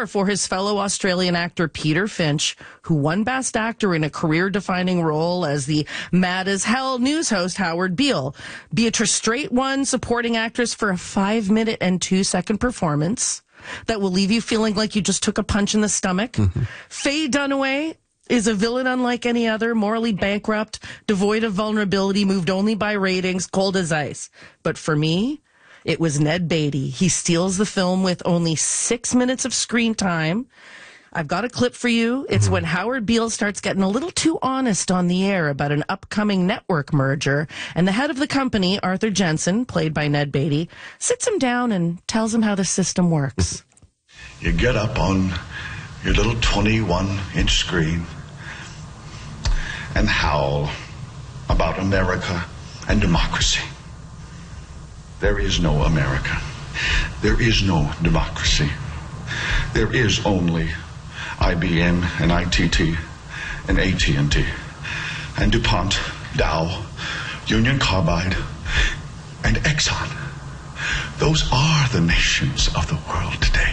far for his fellow Australian actor Peter Finch, who won Best Actor in a career-defining role as the mad-as-hell news host Howard Beale. Beatrice Straight won Supporting Actress for a 5-minute and 2-second performance that will leave you feeling like you just took a punch in the stomach. Faye Dunaway is a villain unlike any other, morally bankrupt, devoid of vulnerability, moved only by ratings, cold as ice. But for me, it was Ned Beatty. He steals the film with only 6 minutes of screen time. I've got a clip for you. It's when Howard Beale starts getting a little too honest on the air about an upcoming network merger, and the head of the company, Arthur Jensen, played by Ned Beatty, sits him down and tells him how the system works. You get up on your little 21-inch screen and howl about America and democracy. There is no America. There is no democracy. There is only IBM and ITT and AT&T and DuPont, Dow, Union Carbide, and Exxon. Those are the nations of the world today.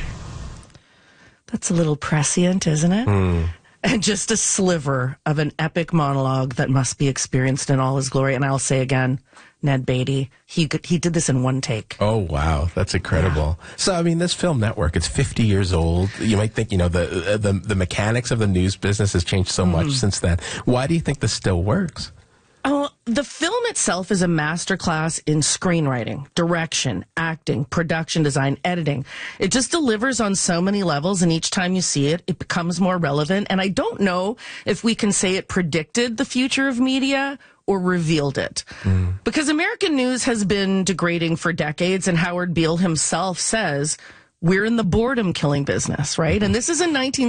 That's a little prescient, isn't it? And just a sliver of an epic monologue that must be experienced in all his glory. And I'll say again, Ned Beatty, he did this in one take. Oh, wow. That's incredible. Yeah. So, I mean, this film network, it's 50 years old. You might think, the mechanics of the news business has changed so much since then. Why do you think this still works? Oh, the film itself is a masterclass in screenwriting, direction, acting, production design, editing. It just delivers on so many levels, and each time you see it, it becomes more relevant. And I don't know if we can say it predicted the future of media or revealed it. Because American news has been degrading for decades, and Howard Beale himself says, we're in the boredom-killing business, right? And this is in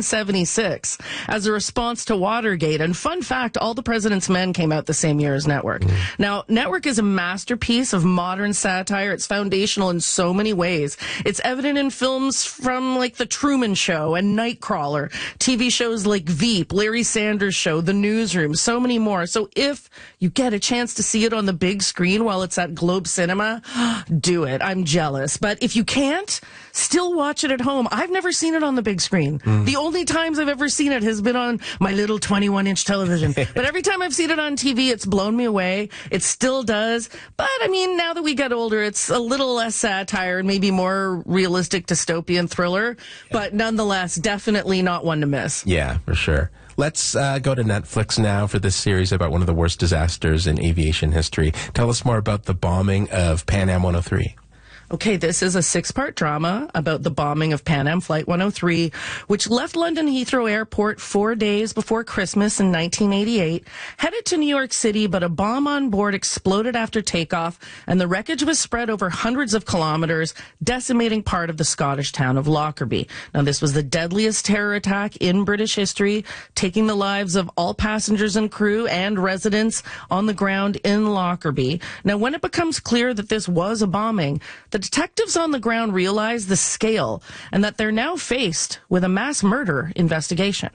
1976 as a response to Watergate. And fun fact, All the President's Men came out the same year as Network. Now, Network is a masterpiece of modern satire. It's foundational in so many ways. It's evident in films from like The Truman Show and Nightcrawler, TV shows like Veep, Larry Sanders Show, The Newsroom, so many more. So if you get a chance to see it on the big screen while it's at Globe Cinema, do it. I'm jealous. But if you can't, still watch it at home. I've never seen it on the big screen. The only times I've ever seen it has been on my little 21-inch television. But every time I've seen it on TV, it's blown me away. It still does. But, I mean, now that we get older, it's a little less satire and maybe more realistic dystopian thriller. But nonetheless, definitely not one to miss. Yeah, for sure. Let's go to Netflix now for this series about one of the worst disasters in aviation history. Tell us more about the bombing of Pan Am 103. Okay, this is a 6-part drama about the bombing of Pan Am Flight 103, which left London Heathrow Airport 4 days before Christmas in 1988, headed to New York City, but a bomb on board exploded after takeoff, and the wreckage was spread over hundreds of kilometers, decimating part of the Scottish town of Lockerbie. Now, this was the deadliest terror attack in British history, taking the lives of all passengers and crew and residents on the ground in Lockerbie. Now, when it becomes clear that this was a bombing, the detectives on the ground realize the scale and that they're now faced with a mass murder investigation.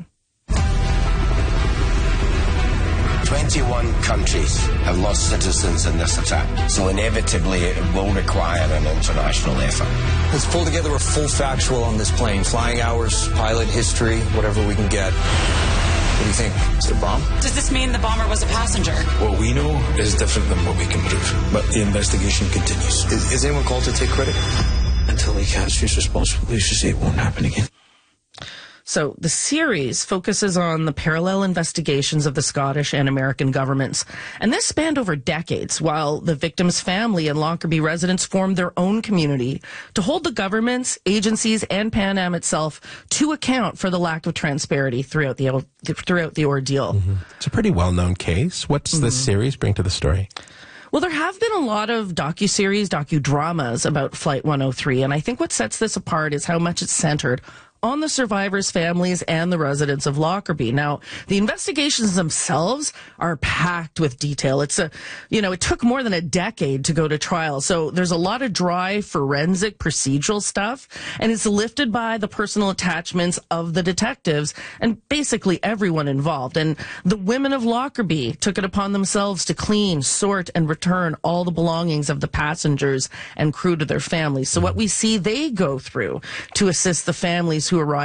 21 countries have lost citizens in this attack, so inevitably it will require an international effort. Let's pull together a full factual on this plane. Flying hours, pilot history, whatever we can get. What do you think? Is it a bomb? Does this mean the bomber was a passenger? What we know is different than what we can prove, but the investigation continues. Is anyone called to take credit? Until they catch who's responsible, we should say it won't happen again. So the series focuses on the parallel investigations of the Scottish and American governments. And this spanned over decades, while the victim's family and Lockerbie residents formed their own community to hold the governments, agencies, and Pan Am itself to account for the lack of transparency throughout the ordeal. It's a pretty well-known case. What's this series bring to the story? Well, there have been a lot of docuseries, docudramas about Flight 103, and I think what sets this apart is how much it's centered on the survivors' families and the residents of Lockerbie. Now, the investigations themselves are packed with detail. It took more than a decade to go to trial. So there's a lot of dry forensic procedural stuff, and it's lifted by the personal attachments of the detectives and basically everyone involved. And the women of Lockerbie took it upon themselves to clean, sort, and return all the belongings of the passengers and crew to their families. So what we see they go through to assist the families who arrive